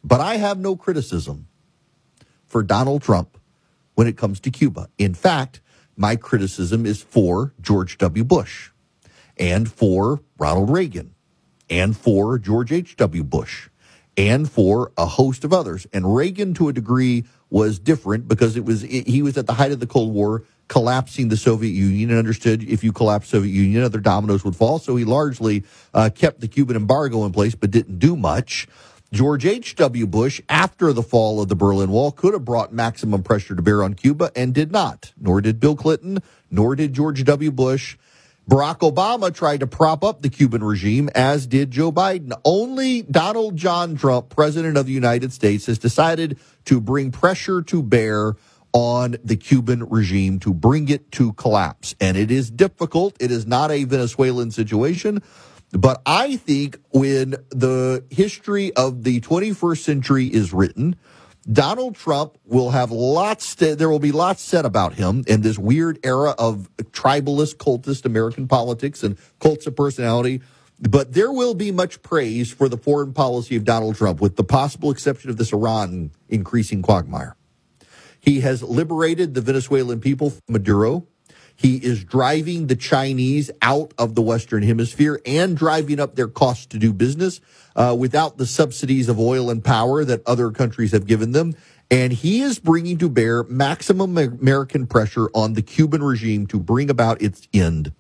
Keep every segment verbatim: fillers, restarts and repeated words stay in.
But I have no criticism for Donald Trump when it comes to Cuba. In fact, my criticism is for George W. Bush and for Ronald Reagan and for George H W. Bush and for a host of others. And Reagan, to a degree, was different because it was it, he was at the height of the Cold War, collapsing the Soviet Union, and understood if you collapse the Soviet Union, other dominoes would fall. So he largely uh, kept the Cuban embargo in place, but didn't do much. George H W. Bush, after the fall of the Berlin Wall, could have brought maximum pressure to bear on Cuba and did not. Nor did Bill Clinton, nor did George W. Bush. Barack Obama tried to prop up the Cuban regime, as did Joe Biden. Only Donald John Trump, President of the United States, has decided to bring pressure to bear on the Cuban regime to bring it to collapse. And it is difficult. It is not a Venezuelan situation. But I think when the history of the twenty-first century is written, Donald Trump will have lots, to, there will be lots said about him in this weird era of tribalist, cultist American politics and cults of personality. But there will be much praise for the foreign policy of Donald Trump, with the possible exception of this Iran increasing quagmire. He has liberated the Venezuelan people from Maduro. He is driving the Chinese out of the Western Hemisphere and driving up their costs to do business uh, without the subsidies of oil and power that other countries have given them. And he is bringing to bear maximum American pressure on the Cuban regime to bring about its end.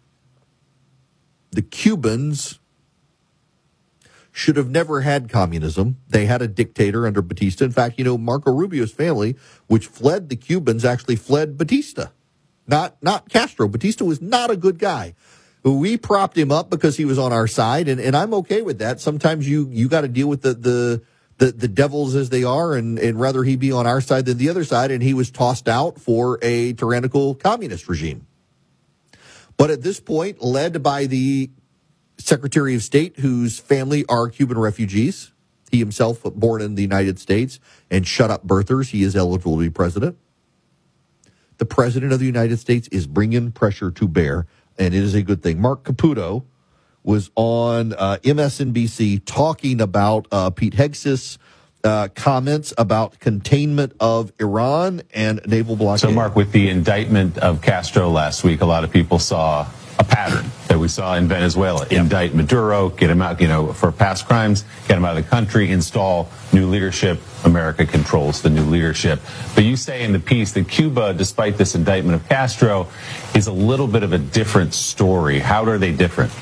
The Cubans should have never had communism. They had a dictator under Batista. In fact, you know, Marco Rubio's family, which fled the Cubans, actually fled Batista. Not not Castro. Batista was not a good guy. We propped him up because he was on our side, and, and I'm okay with that. Sometimes you you got to deal with the, the the the devils as they are, and, and rather he be on our side than the other side, and he was tossed out for a tyrannical communist regime. But at this point, led by the Secretary of State, whose family are Cuban refugees, he himself born in the United States, and shut up birthers, he is eligible to be president. The President of the United States is bringing pressure to bear, and it is a good thing. Mark Caputo was on uh, M S N B C talking about uh, Pete Hegseth's uh, comments about containment of Iran and naval blockade. So, Mark, with the indictment of Castro last week, a lot of people saw a pattern that we saw in Venezuela. Yep. Indict Maduro, get him out, you know, for past crimes, get him out of the country, install new leadership. America controls the new leadership. But you say in the piece that Cuba, despite this indictment of Castro, is a little bit of a different story. How are they different?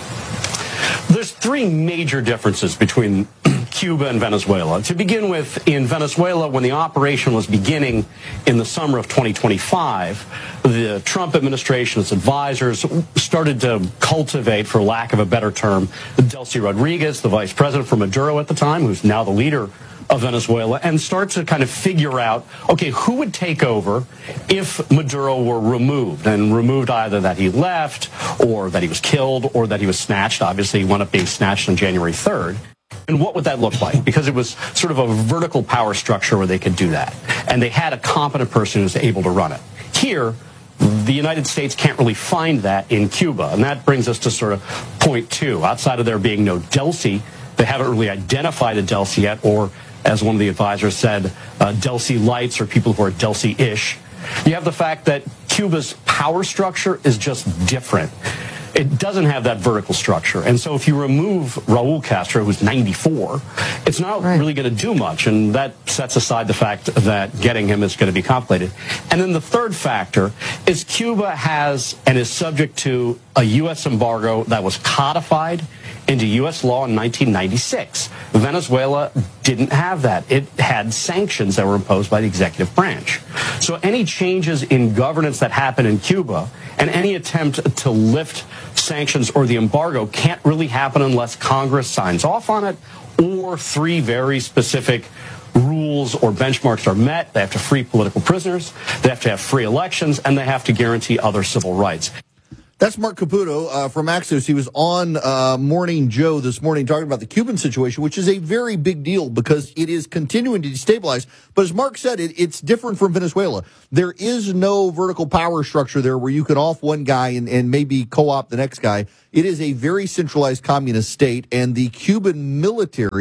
There's three major differences between Cuba and Venezuela. To begin with, in Venezuela, when the operation was beginning in the summer of twenty twenty-five, the Trump administration's advisors started to cultivate, for lack of a better term, Delcy Rodriguez, the vice president for Maduro at the time, who's now the leader of Venezuela, and start to kind of figure out, okay, who would take over if Maduro were removed, and removed either that he left or that he was killed or that he was snatched. Obviously, he wound up being snatched on January third. And what would that look like? Because it was sort of a vertical power structure where they could do that. And they had a competent person who was able to run it. Here, the United States can't really find that in Cuba. And that brings us to sort of point two. Outside of there being no Delcy, they haven't really identified a Delcy yet, or as one of the advisors said, uh, Delcy lights, or people who are Delcy-ish. You have the fact that Cuba's power structure is just different. It doesn't have that vertical structure. And so if you remove Raul Castro, who's ninety-four, it's not right. really going to do much. And that sets aside the fact that getting him is going to be complicated. And then the third factor is Cuba has and is subject to a U S embargo that was codified into U S law in nineteen ninety-six. Venezuela didn't have that. It had sanctions that were imposed by the executive branch. So any changes in governance that happen in Cuba and any attempt to lift sanctions or the embargo can't really happen unless Congress signs off on it, or three very specific rules or benchmarks are met. They have to free political prisoners, they have to have free elections, and they have to guarantee other civil rights. That's Mark Caputo uh, from Axios. He was on uh, Morning Joe this morning talking about the Cuban situation, which is a very big deal because it is continuing to destabilize. But as Mark said, it, it's different from Venezuela. There is no vertical power structure there where you can off one guy and, and maybe co-opt the next guy. It is a very centralized communist state, and the Cuban military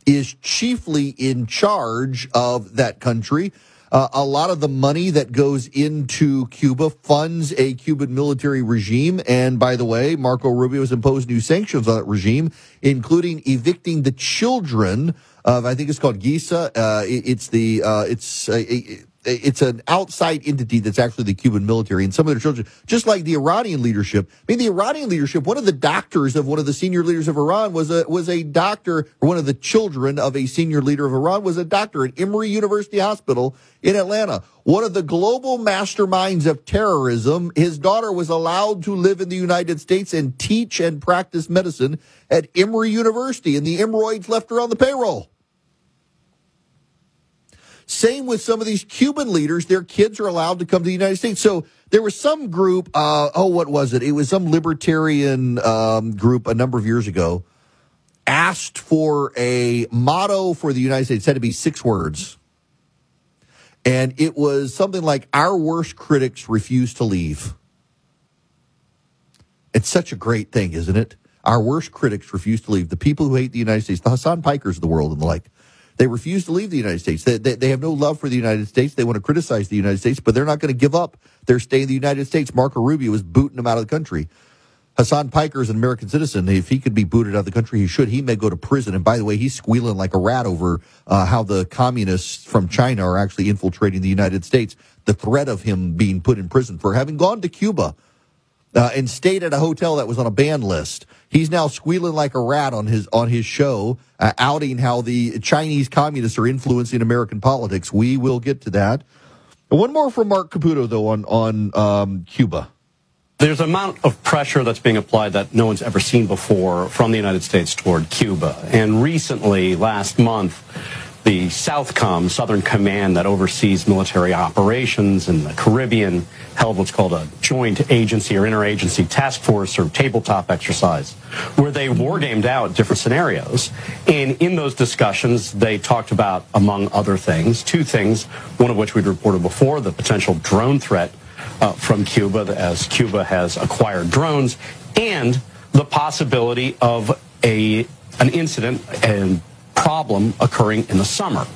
is chiefly in charge of that country. Uh, a lot of the money that goes into Cuba funds a Cuban military regime. And by the way, Marco Rubio has imposed new sanctions on that regime, including evicting the children of, I think it's called GISA. Uh, it, it's the, uh, it's, uh, it, it's an outside entity that's actually the Cuban military, and some of their children, just like the Iranian leadership. I mean, the Iranian leadership, one of the doctors of one of the senior leaders of Iran was a, was a doctor, or one of the children of a senior leader of Iran was a doctor at Emory University Hospital in Atlanta. One of the global masterminds of terrorism, his daughter was allowed to live in the United States and teach and practice medicine at Emory University, and the Emoroids left her on the payroll. Same with some of these Cuban leaders. Their kids are allowed to come to the United States. So there was some group, uh, oh, what was it? It was some libertarian um, group a number of years ago, asked for a motto for the United States. It had to be six words. And it was something like, our worst critics refuse to leave. It's such a great thing, isn't it? Our worst critics refuse to leave. The people who hate the United States, the Hassan Pikers of the world and the like. They refuse to leave the United States. They, they, they have no love for the United States. They want to criticize the United States, but they're not going to give up their stay in the United States. Marco Rubio is booting them out of the country. Hassan Piker is an American citizen. If he could be booted out of the country, he should. He may go to prison. And by the way, he's squealing like a rat over uh, how the communists from China are actually infiltrating the United States. The threat of him being put in prison for having gone to Cuba uh, and stayed at a hotel that was on a banned list. He's now squealing like a rat on his on his show, uh, outing how the Chinese communists are influencing American politics. We will get to that. And one more from Mark Caputo, though, on, on um, Cuba. There's an amount of pressure that's being applied that no one's ever seen before from the United States toward Cuba. And recently, last month, the SOUTHCOM, Southern Command that oversees military operations in the Caribbean, held what's called a joint agency or interagency task force or tabletop exercise, where they war gamed out different scenarios. And in those discussions, they talked about, among other things, two things, one of which we'd reported before, the potential drone threat uh, from Cuba, as Cuba has acquired drones, and the possibility of a an incident and problem occurring in the summer.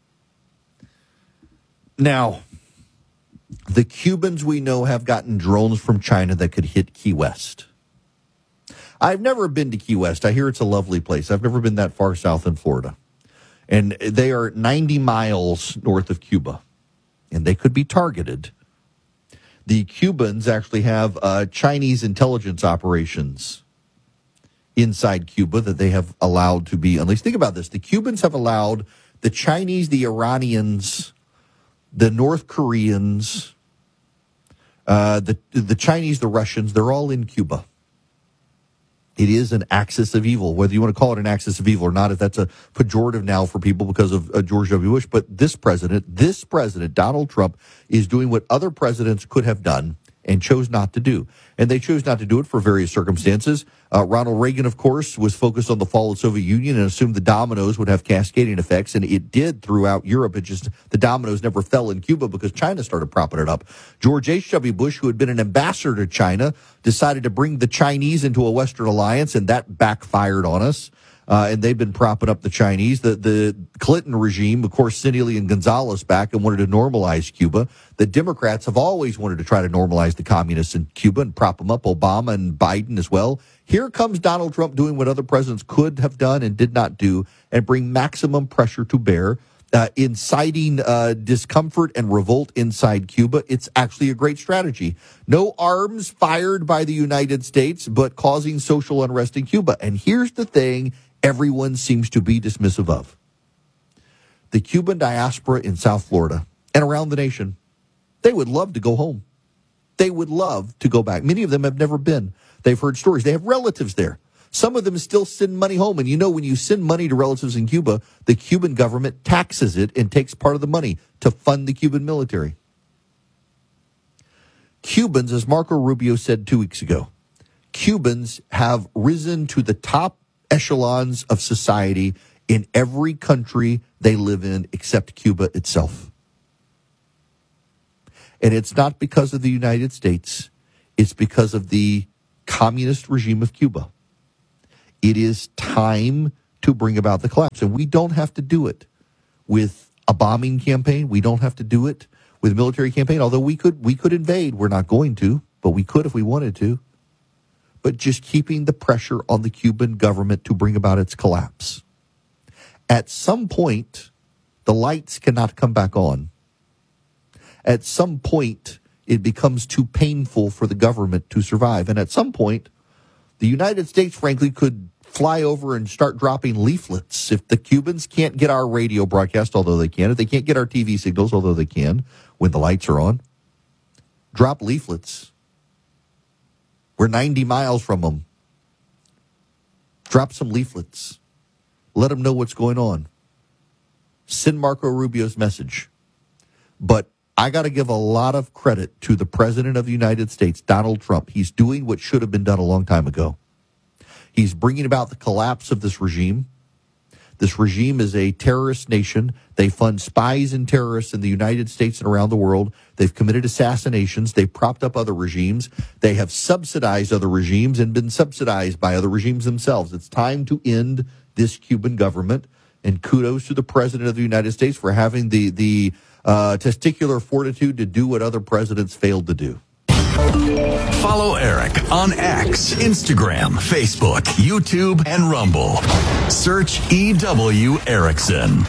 Now, the Cubans we know have gotten drones from China that could hit Key West. I've never been to Key West. I hear it's a lovely place. I've never been that far south in Florida. And they are ninety miles north of Cuba, and they could be targeted. The Cubans actually have uh, Chinese intelligence operations inside Cuba that they have allowed to be unleashed. Think about this. The Cubans have allowed the Chinese, the Iranians, the North Koreans, uh, the the Chinese, the Russians, they're all in Cuba. It is an axis of evil, whether you want to call it an axis of evil or not, if that's a pejorative now for people because of uh, George W. Bush. But this president, this president, Donald Trump, is doing what other presidents could have done and chose not to do. And they chose not to do it for various circumstances. Uh, Ronald Reagan, of course, was focused on the fall of the Soviet Union and assumed the dominoes would have cascading effects, and it did throughout Europe. It just, the dominoes never fell in Cuba because China started propping it up. George H W. Bush, who had been an ambassador to China, decided to bring the Chinese into a Western alliance, and that backfired on us. Uh, and they've been propping up the Chinese. The the Clinton regime, of course, sent Elian Gonzalez back and wanted to normalize Cuba. The Democrats have always wanted to try to normalize the communists in Cuba and prop them up, Obama and Biden as well. Here comes Donald Trump doing what other presidents could have done and did not do, and bring maximum pressure to bear, uh, inciting uh, discomfort and revolt inside Cuba. It's actually a great strategy. No arms fired by the United States, but causing social unrest in Cuba. And here's the thing everyone seems to be dismissive of. The Cuban diaspora in South Florida and around the nation, they would love to go home. They would love to go back. Many of them have never been. They've heard stories. They have relatives there. Some of them still send money home. And you know, when you send money to relatives in Cuba, the Cuban government taxes it and takes part of the money to fund the Cuban military. Cubans, as Marco Rubio said two weeks ago, Cubans have risen to the top echelons of society in every country they live in except Cuba itself. And it's not because of the United States. It's because of the communist regime of Cuba. It is time to bring about the collapse. And we don't have to do it with a bombing campaign. We don't have to do it with a military campaign, although we could we could invade. We're not going to, but we could if we wanted to. But just keeping the pressure on the Cuban government to bring about its collapse. At some point, the lights cannot come back on. At some point, it becomes too painful for the government to survive. And at some point, the United States, frankly, could fly over and start dropping leaflets. If the Cubans can't get our radio broadcast, although they can, if they can't get our T V signals, although they can, when the lights are on, drop leaflets. We're ninety miles from them. Drop some leaflets. Let them know what's going on. Send Marco Rubio's message. But I got to give a lot of credit to the President of the United States, Donald Trump. He's doing what should have been done a long time ago. He's bringing about the collapse of this regime. This regime is a terrorist nation. They fund spies and terrorists in the United States and around the world. They've committed assassinations. They've propped up other regimes. They have subsidized other regimes and been subsidized by other regimes themselves. It's time to end this Cuban government. And kudos to the President of the United States for having the, the uh, testicular fortitude to do what other presidents failed to do. Follow Eric on X, Instagram, Facebook, YouTube, and Rumble. Search E W Erickson.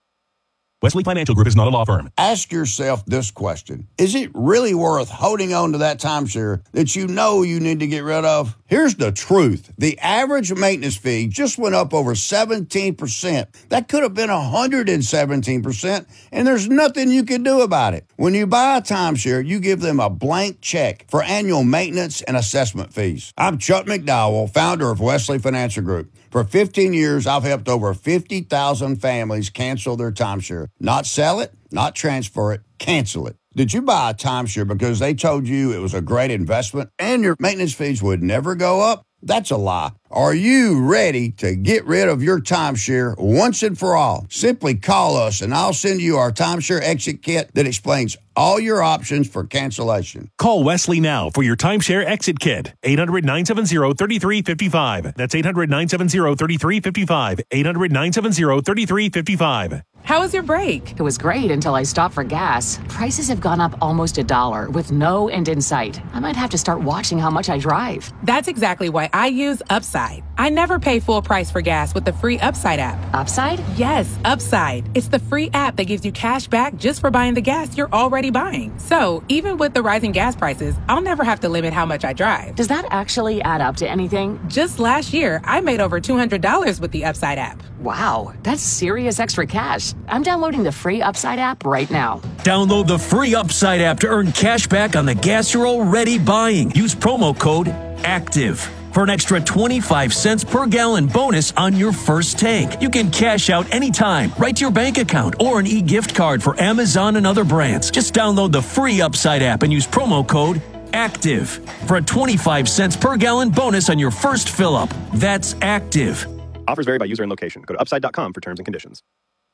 Wesley Financial Group is not a law firm. Ask yourself this question. Is it really worth holding on to that timeshare that you know you need to get rid of? Here's the truth. The average maintenance fee just went up over seventeen percent. That could have been one hundred seventeen percent, and there's nothing you can do about it. When you buy a timeshare, you give them a blank check for annual maintenance and assessment fees. I'm Chuck McDowell, founder of Wesley Financial Group. For fifteen years, I've helped over fifty thousand families cancel their timeshare. Not sell it, not transfer it, cancel it. Did you buy a timeshare because they told you it was a great investment and your maintenance fees would never go up? That's a lie. Are you ready to get rid of your timeshare once and for all? Simply call us and I'll send you our timeshare exit kit that explains all your options for cancellation. Call Wesley now for your timeshare exit kit. eight hundred, nine seven zero, three three five five. That's eight hundred, nine seven zero, three three five five. eight hundred, nine seven zero, three three five five. How was your break? It was great until I stopped for gas. Prices have gone up almost a dollar with no end in sight. I might have to start watching how much I drive. That's exactly why I use Upside. I never pay full price for gas with the free Upside app. Upside? Yes, Upside. It's the free app that gives you cash back just for buying the gas you're already buying. So even with the rising gas prices, I'll never have to limit how much I drive. Does that actually add up to anything? Just last year, I made over two hundred dollars with the Upside app. Wow, that's serious extra cash. I'm downloading the free Upside app right now. Download the free Upside app to earn cash back on the gas you're already buying. Use promo code ACTIVE for an extra twenty-five cents per gallon bonus on your first tank. You can cash out anytime, right to your bank account, or an e-gift card for Amazon and other brands. Just download the free Upside app and use promo code ACTIVE for a twenty-five cents per gallon bonus on your first fill-up. That's ACTIVE. Offers vary by user and location. Go to upside dot com for terms and conditions.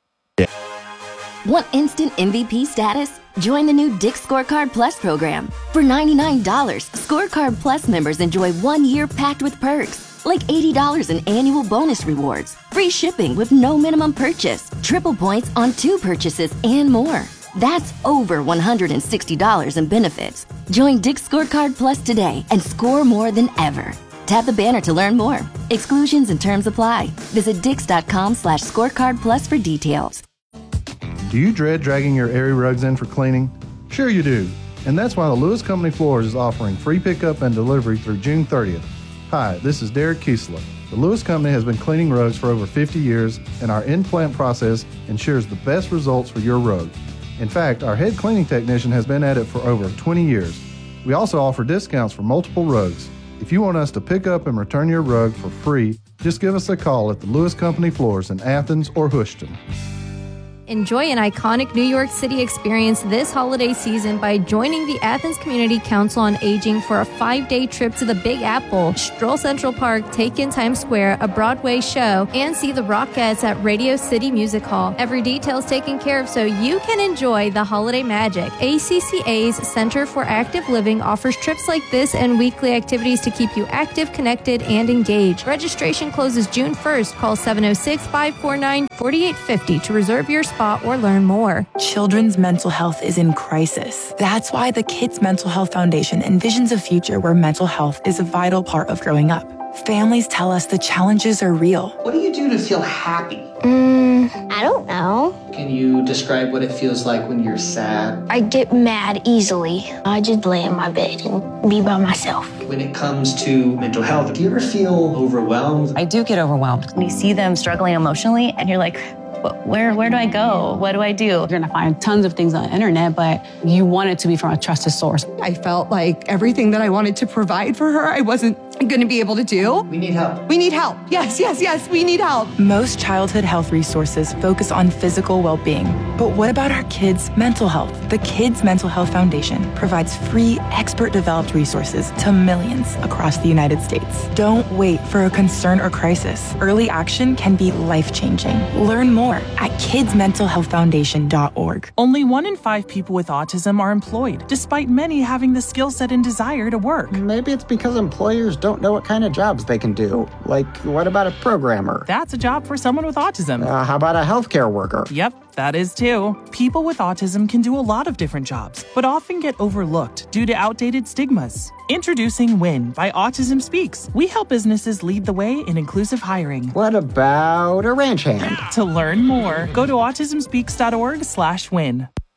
Want instant M V P status? Join the new Dick's Scorecard Plus program. For ninety-nine dollars, Scorecard Plus members enjoy one year packed with perks, like eighty dollars in annual bonus rewards, free shipping with no minimum purchase, triple points on two purchases, and more. That's over one hundred sixty dollars in benefits. Join Dick's Scorecard Plus today and score more than ever. Tap the banner to learn more. Exclusions and terms apply. Visit dix.com slash scorecard plus for details. Do you dread dragging your airy rugs in for cleaning? Sure you do. And that's why the Lewis Company Floors is offering free pickup and delivery through June thirtieth. Hi, this is Derek Kiesler. The Lewis Company has been cleaning rugs for over fifty years, and our in-plant process ensures the best results for your rug. In fact, our head cleaning technician has been at it for over twenty years. We also offer discounts for multiple rugs. If you want us to pick up and return your rug for free, just give us a call at the Lewis Company Floors in Athens or Houston. Enjoy an iconic New York City experience this holiday season by joining the Athens Community Council on Aging for a five-day trip to the Big Apple, stroll Central Park, take in Times Square, a Broadway show, and see the Rockettes at Radio City Music Hall. Every detail is taken care of so you can enjoy the holiday magic. A C C A's Center for Active Living offers trips like this and weekly activities to keep you active, connected, and engaged. Registration closes June first. Call seven oh six, five four nine, four eight five oh to reserve your spot or learn more. Children's mental health is in crisis. That's why the Kids Mental Health Foundation envisions a future where mental health is a vital part of growing up. Families tell us the challenges are real. What do you do to feel happy? Mm, I don't know. Can you describe what it feels like when you're sad? I get mad easily. I just lay in my bed and be by myself. When it comes to mental health, do you ever feel overwhelmed? I do get overwhelmed. When you see them struggling emotionally and you're like, where where do I go? What do I do? You're gonna find tons of things on the internet, but you want it to be from a trusted source. I felt like everything that I wanted to provide for her, I wasn't gonna be able to do. We need help. We need help. Yes, yes, yes, we need help. Most childhood health resources focus on physical well-being. But what about our kids' mental health? The Kids Mental Health Foundation provides free, expert-developed resources to millions across the United States. Don't wait for a concern or crisis. Early action can be life-changing. Learn more at kids mental health foundation dot org. Only one in five people with autism are employed, despite many having the skill set and desire to work. Maybe it's because employers don't know what kind of jobs they can do. Like, what about a programmer? That's a job for someone with autism. Uh, how about a healthcare worker? Yep, that is too. People with autism can do a lot of different jobs, but often get overlooked due to outdated stigmas. Introducing WIN by Autism Speaks. We help businesses lead the way in inclusive hiring. What about a ranch hand? To learn more, go to autism speaks dot org slash win.